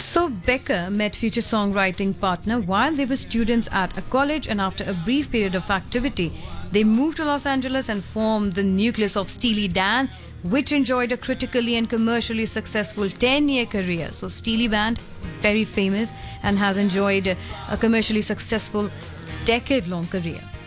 So Becker met future songwriting partner while they were students at a college, and after a brief period of activity, they moved to Los Angeles and formed the nucleus of Steely Dan, which enjoyed a critically and commercially successful 10-year career. So Steely Band, very famous, and has enjoyed a commercially successful decade-long career.